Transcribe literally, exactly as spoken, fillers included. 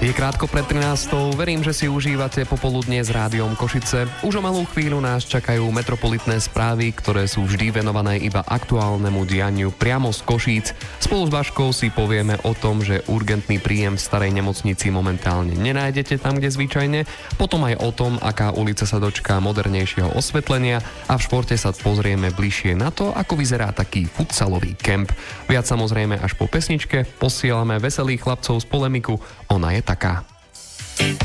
Je krátko pred trinástou, verím, že si užívate popoludnie s Rádiom Košice. Už o malú chvíľu nás čakajú metropolitné správy, ktoré sú vždy venované iba aktuálnemu dianiu priamo z Košíc. Spolu s Vaškou si povieme o tom, že urgentný príjem v starej nemocnici momentálne nenájdete tam, kde zvyčajne, potom aj o tom, aká ulica sa dočká modernejšieho osvetlenia a v športe sa pozrieme bližšie na to, ako vyzerá taký futsalový kemp. Viac samozrejme až po pesničke, posielame veselých chlapcov z polemiku, ona je taká.